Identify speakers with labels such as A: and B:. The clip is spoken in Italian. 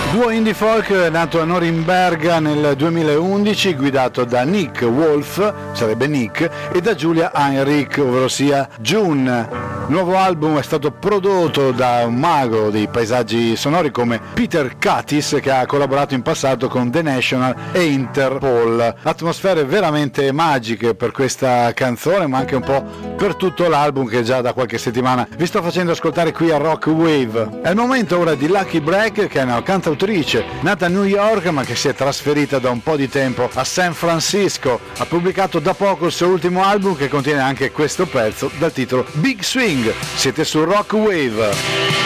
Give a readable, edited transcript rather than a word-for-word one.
A: Duo indie folk nato a Norimberga nel 2011, guidato da Nick Wolf, sarebbe Nick, e da Julia Heinrich, ovvero sia June. Il nuovo album è stato prodotto da un mago dei paesaggi sonori come Peter Katis, che ha collaborato in passato con The National e Interpol. Atmosfere veramente magiche per questa canzone, ma anche un po' per tutto l'album che già da qualche settimana vi sto facendo ascoltare qui a Rock Wave. È il momento ora di Lucky Break, che è una cantautrice nata a New York ma che si è trasferita da un po' di tempo a San Francisco. Ha pubblicato da poco il suo ultimo album, che contiene anche questo pezzo dal titolo Big Swing. Siete su Rock Wave.